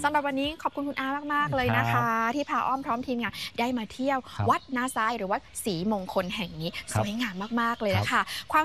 ำหรับวันนี้ขอบคุณคุณอามากๆเลยนะคะที่พาอ้อมพร้อมทีมงานได้มาเที่ยววัดนาทรายหรือวัดศรีมงคลแห่งนี้สวยงามมากๆเลยนะคะความ